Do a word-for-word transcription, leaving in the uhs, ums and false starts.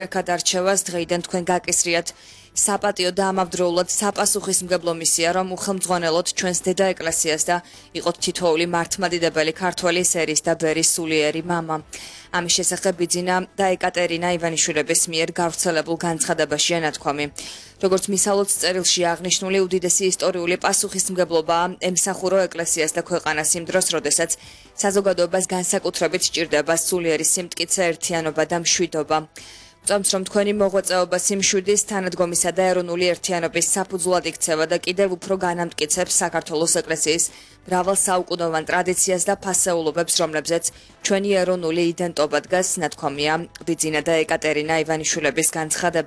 გადარჩევას დღეიდან თქვენ გაკისრიათ საპატიო და ამავდროულად საპასუხისმგებლო მისია, რომ უხელმძღვანელოთ ჩვენს დედა ეკლესიას და იყოთ თითოეული მართლმადიდებელი ქართველი სერის და ბერის სულიერი მამა. ამის შესახებ ბიძინა და ეკატერინა ივანიშვილების მიერ გავრცელებულ განცხადებაშია ნათქვამი. როგორც მისალოც წერილში აღნიშნული უდიდესი ისტორიული პასუხისმგებლობაა ემსახურო ეკლესიას და ქვეყანას იმ დროს, როდესაც საზოგადოებას განსაკუთრებით სჭირდება სულიერი სიმტკიცე, ერთიანობა და მშვიდობა. Წამს რომ თქვენი მოღვაწეობა სიმშვიდის, თანადგომისა და ეროვნული ერთიანობის საფუძვლად იქცევა და კიდევ უფრო განამტკიცებს საქართველოს ეკლესიის მრავალ საუკუნოვან ტრადიციას და ფასეულობებს, რომლებზეც ჩვენი ეროვნული იდენტობა დგას, ნათქვამია ბიძინა და ეკატერინა ივანიშვილების განცხადებაში.